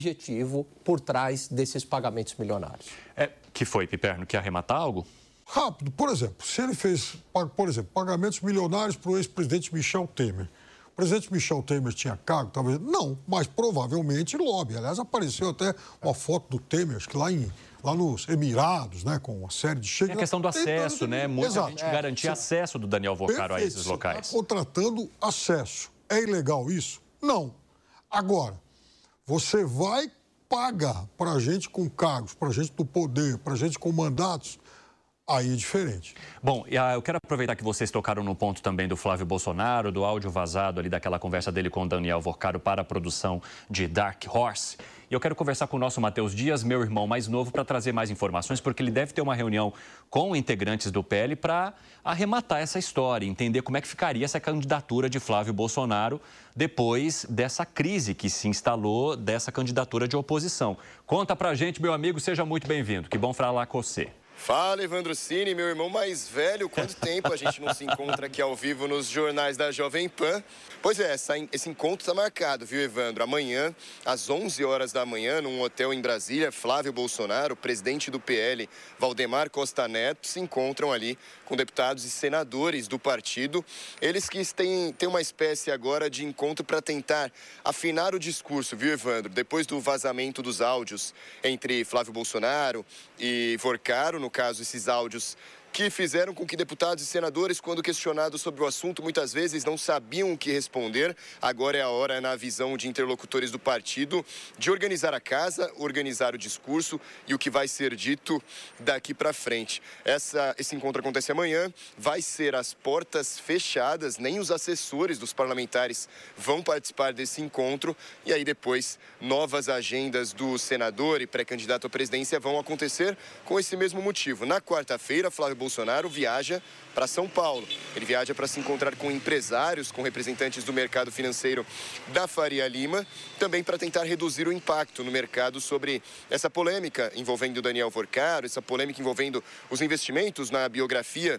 objetivo por trás desses pagamentos milionários. Que foi, Piperno? Quer arrematar algo? Rápido, por exemplo, se ele fez, por exemplo, pagamentos milionários para o ex-presidente Michel Temer. O presidente Michel Temer tinha cargo, talvez? Não, mas provavelmente lobby. Aliás, apareceu até uma foto do Temer, acho que lá nos Emirados, né, com uma série de cheques. É a questão do acesso, né? Muita gente garantia acesso do Daniel Vocaro a esses locais. Você está contratando acesso. É ilegal isso? Não. Agora, você vai pagar para gente com cargos, para gente do poder, para gente com mandatos, aí é diferente. Bom, eu quero aproveitar que vocês tocaram no ponto também do Flávio Bolsonaro, do áudio vazado ali daquela conversa dele com o Daniel Vocaro para a produção de Dark Horse. E eu quero conversar com o nosso Matheus Dias, meu irmão mais novo, para trazer mais informações, porque ele deve ter uma reunião com integrantes do PL para arrematar essa história, entender como é que ficaria essa candidatura de Flávio Bolsonaro depois dessa crise que se instalou dessa candidatura de oposição. Conta pra gente, meu amigo, seja muito bem-vindo. Que bom falar com você. Fala, Evandro Cini, meu irmão mais velho. Quanto tempo a gente não se encontra aqui ao vivo nos jornais da Jovem Pan? Pois é, esse encontro está marcado, viu, Evandro? Amanhã, às 11 horas da manhã, num hotel em Brasília, Flávio Bolsonaro, presidente do PL, Valdemar Costa Neto, se encontram ali com deputados e senadores do partido. Eles que têm uma espécie agora de encontro para tentar afinar o discurso, viu, Evandro? Depois do vazamento dos áudios entre Flávio Bolsonaro e Vocaro, no caso, esses áudios que fizeram com que deputados e senadores, quando questionados sobre o assunto, muitas vezes não sabiam o que responder. Agora é a hora, na visão de interlocutores do partido, de organizar a casa, organizar o discurso e o que vai ser dito daqui para frente. Esse encontro acontece amanhã, vai ser às portas fechadas, nem os assessores dos parlamentares vão participar desse encontro. E aí depois, novas agendas do senador e pré-candidato à presidência vão acontecer com esse mesmo motivo. Na quarta-feira, Flávio Bolsonaro viaja para São Paulo. Ele viaja para se encontrar com empresários, com representantes do mercado financeiro da Faria Lima, também para tentar reduzir o impacto no mercado sobre essa polêmica envolvendo o Daniel Vocaro, essa polêmica envolvendo os investimentos na biografia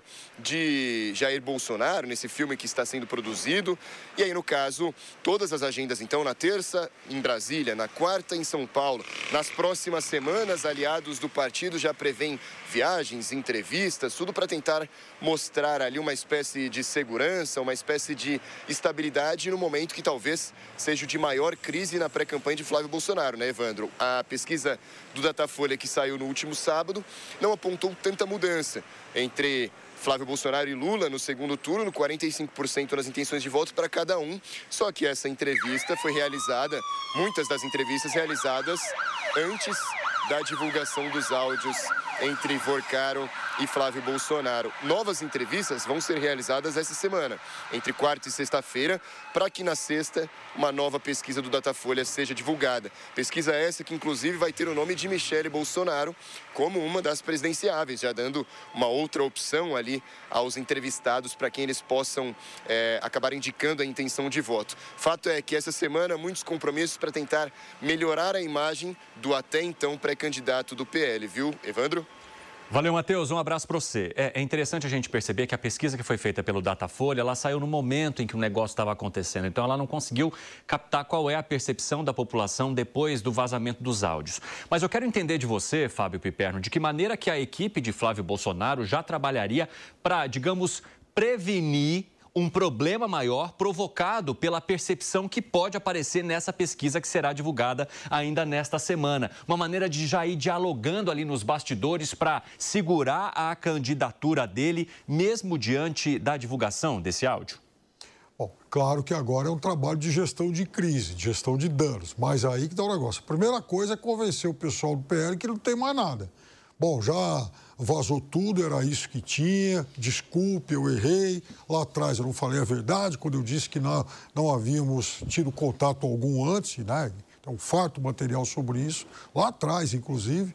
de Jair Bolsonaro, nesse filme que está sendo produzido. E aí, no caso, todas as agendas, então, na terça em Brasília, na quarta em São Paulo. Nas próximas semanas, aliados do partido já prevêem viagens, entrevistas, tudo para tentar mostrar ali uma espécie de segurança, uma espécie de estabilidade no momento que talvez seja o de maior crise na pré-campanha de Flávio Bolsonaro, né, Evandro? A pesquisa do Datafolha que saiu no último sábado não apontou tanta mudança entre Flávio Bolsonaro e Lula no segundo turno, 45% nas intenções de voto para cada um. Só que essa entrevista foi realizada, muitas das entrevistas realizadas antes da divulgação dos áudios entre Vocaro e Flávio Bolsonaro. Novas entrevistas vão ser realizadas essa semana, entre quarta e sexta-feira, para que na sexta uma nova pesquisa do Datafolha seja divulgada. Pesquisa essa que inclusive vai ter o nome de Michele Bolsonaro como uma das presidenciáveis, já dando uma outra opção ali aos entrevistados para quem eles possam acabar indicando a intenção de voto. Fato é que essa semana muitos compromissos para tentar melhorar a imagem do até então pré-candidato do PL, viu, Evandro? Valeu, Matheus. Um abraço para você. É interessante a gente perceber que a pesquisa que foi feita pelo Datafolha, ela saiu no momento em que o negócio estava acontecendo. Então, ela não conseguiu captar qual é a percepção da população depois do vazamento dos áudios. Mas eu quero entender de você, Fábio Piperno, de que maneira que a equipe de Flávio Bolsonaro já trabalharia para, digamos, prevenir um problema maior provocado pela percepção que pode aparecer nessa pesquisa que será divulgada ainda nesta semana. Uma maneira de já ir dialogando ali nos bastidores para segurar a candidatura dele, mesmo diante da divulgação desse áudio? Bom, claro que agora é um trabalho de gestão de crise, de gestão de danos, mas aí que dá o negócio. A primeira coisa é convencer o pessoal do PL que não tem mais nada. Bom, já vazou tudo, era isso que tinha, desculpe, eu errei. Lá atrás eu não falei a verdade, quando eu disse que não havíamos tido contato algum antes, né? Tem um farto material sobre isso, lá atrás, inclusive.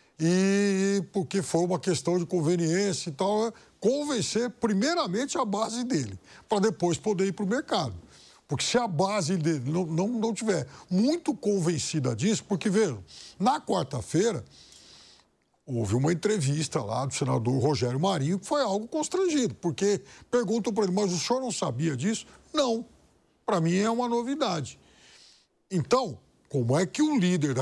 E porque foi uma questão de conveniência e tal, convencer primeiramente a base dele, para depois poder ir para o mercado. Porque se a base dele não tiver muito convencida disso, porque, veja, na quarta-feira houve uma entrevista lá do senador Rogério Marinho, que foi algo constrangido, porque perguntam para ele, mas o senhor não sabia disso? Não, para mim é uma novidade. Então, Como é que um líder da